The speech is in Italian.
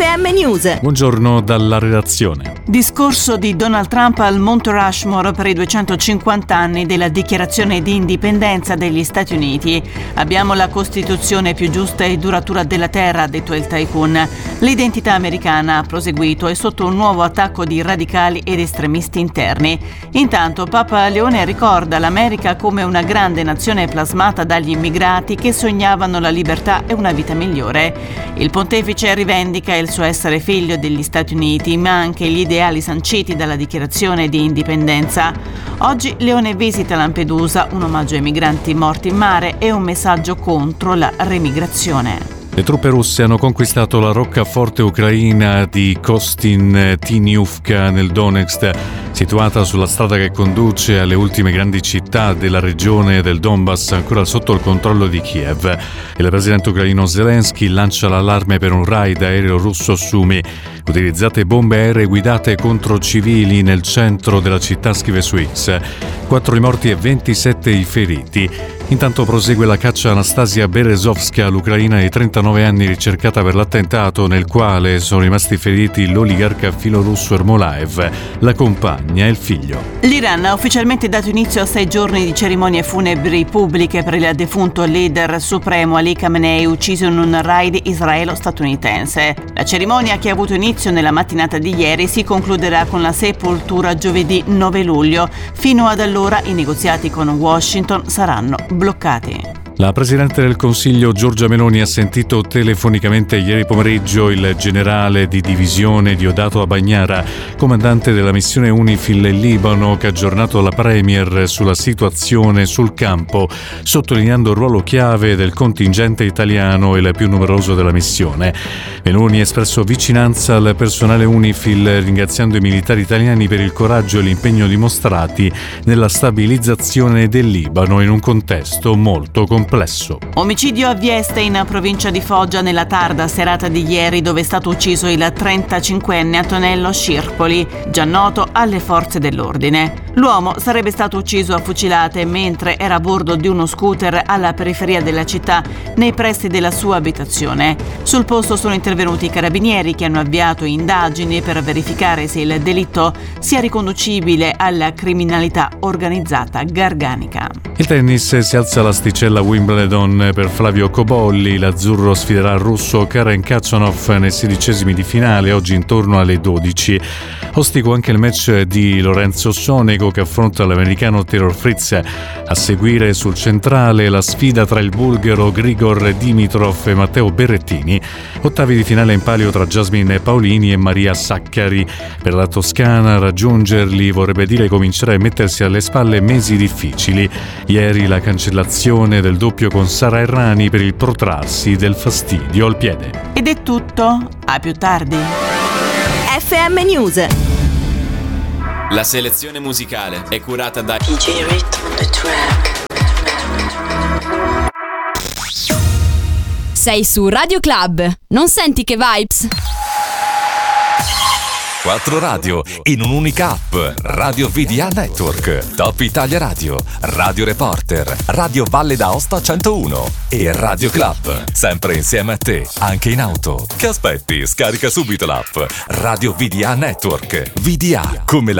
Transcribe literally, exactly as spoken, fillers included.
F M News. Buongiorno dalla redazione. Discorso di Donald Trump al Monte Rushmore per i duecentocinquanta anni della dichiarazione di indipendenza degli Stati Uniti. Abbiamo la Costituzione più giusta e duratura della terra, ha detto il tycoon. L'identità americana, ha proseguito, è sotto un nuovo attacco di radicali ed estremisti interni. Intanto Papa Leone ricorda l'America come una grande nazione plasmata dagli immigrati che sognavano la libertà e una vita migliore. Il pontefice rivendica il suo essere figlio degli Stati Uniti, ma anche gli ideali sanciti dalla dichiarazione di indipendenza. Oggi Leone visita Lampedusa, un omaggio ai migranti morti in mare e un messaggio contro la remigrazione. Le truppe russe hanno conquistato la roccaforte ucraina di Kostin-Tiniuvka nel Donetsk, situata sulla strada che conduce alle ultime grandi città della regione del Donbass ancora sotto il controllo di Kiev. Il presidente ucraino Zelensky lancia l'allarme per un raid aereo russo Sumi. Utilizzate bombe aeree guidate contro civili nel centro della città, scrive su X. Quattro i morti e ventisette i feriti. Intanto prosegue la caccia a Anastasia Berezovska, l'ucraina di trentanove anni ricercata per l'attentato nel quale sono rimasti feriti l'oligarca filorusso Ermolaev, la compagna e il figlio. L'Iran ha ufficialmente dato inizio a sei giorni di cerimonie funebri pubbliche per il defunto leader supremo Ali Khamenei, ucciso in un raid israelo-statunitense. La cerimonia, che ha avuto inizio nella mattinata di ieri, si concluderà con la sepoltura giovedì nove luglio. Fino ad allora i negoziati con Washington saranno bloccati. La Presidente del Consiglio Giorgia Meloni ha sentito telefonicamente ieri pomeriggio il generale di divisione Diodato Abagnara, comandante della missione UNIFIL in Libano, che ha aggiornato la Premier sulla situazione sul campo, sottolineando il ruolo chiave del contingente italiano e il più numeroso della missione. Meloni ha espresso vicinanza al personale UNIFIL, ringraziando i militari italiani per il coraggio e l'impegno dimostrati nella stabilizzazione del Libano in un contesto molto complesso. Complesso. Omicidio a Vieste, in provincia di Foggia, nella tarda serata di ieri, dove è stato ucciso il trentacinquenne Antonello Scirpoli, già noto alle forze dell'ordine. L'uomo sarebbe stato ucciso a fucilate mentre era a bordo di uno scooter alla periferia della città, nei pressi della sua abitazione. Sul posto sono intervenuti i carabinieri, che hanno avviato indagini per verificare se il delitto sia riconducibile alla criminalità organizzata garganica. Il tennis, si alza l'asticella Wimbledon per Flavio Cobolli. L'azzurro sfiderà il russo Karen Khachanov nei sedicesimi di finale, oggi intorno alle dodici. Ostico anche il match di Lorenzo Sonego, che affronta l'americano Taylor Fritz. A seguire sul centrale la sfida tra il bulgaro Grigor Dimitrov e Matteo Berrettini. Ottavi di finale in palio tra Jasmine Paolini e Maria Saccari. Per la toscana raggiungerli vorrebbe dire cominciare a mettersi alle spalle mesi difficili. Ieri la cancellazione del doppio con Sara Errani per il protrarsi del fastidio al piede. Ed è tutto, a più tardi. F M News. La selezione musicale è curata da D J Rhythm on the track. Sei su Radio Club, non senti che vibes? Quattro radio in un'unica app. Radio V D A Network, Top Italia Radio, Radio Reporter, Radio Valle d'Aosta centouno e Radio Club. Sempre insieme a te, anche in auto. Che aspetti? Scarica subito l'app. Radio V D A Network. V D A come la